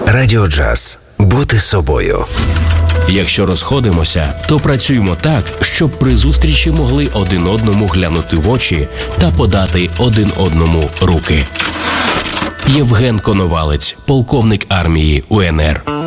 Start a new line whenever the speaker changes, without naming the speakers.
Радіо Джаз. Бути собою.
Якщо розходимося, то працюємо так, щоб при зустрічі могли один одному глянути в очі та подати один одному руки. Євген Коновалець, полковник армії УНР.